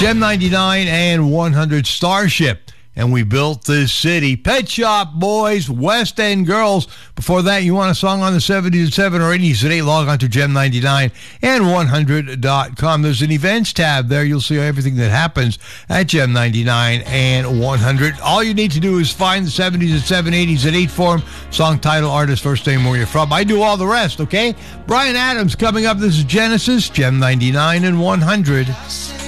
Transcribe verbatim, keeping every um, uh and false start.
Gem ninety-nine and one hundred Starship. And we built this city. Pet Shop Boys, West End Girls. Before that, you want a song on the seventies and seven or eighties today, log on to gem ninety-nine and one hundred dot com. There's an events tab there. You'll see everything that happens at Gem ninety-nine and one hundred. All you need to do is find the seventies and seven eighties at eight form, song title, artist, first name, where you're from. I do all the rest, okay? Bryan Adams coming up. This is Genesis, Gem ninety-nine and one hundred.